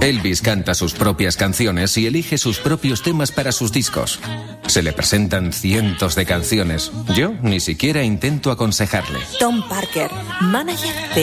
Elvis canta sus propias canciones y elige sus propios temas para sus discos. Se le presentan cientos de canciones. Yo ni siquiera intento aconsejarle. Tom Parker, manager de